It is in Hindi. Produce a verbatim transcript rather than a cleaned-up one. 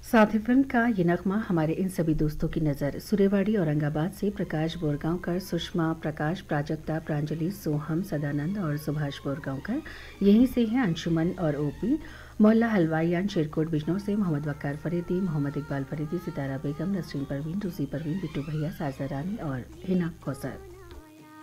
साथी फिल्म का ये नगमा हमारे इन सभी दोस्तों की नज़र सुरेवाड़ी औरंगाबाद से प्रकाश बोरगांवकर, सुषमा, प्रकाश, प्राजक्ता, प्रांजलि, सोहम, सदानंद और सुभाष बोरगांवकर। यहीं से हैं अंशुमन और ओपी। मोहल्ला हलवाईयान शेरकोट बिजनौर से मोहम्मद वक्कार फरीदी, मोहम्मद इकबाल फरीदी, सितारा बेगम, नसरीन परवीन, रूसी परवीन, बिट्टू भैया, साजदा रानी और हिना कौसर।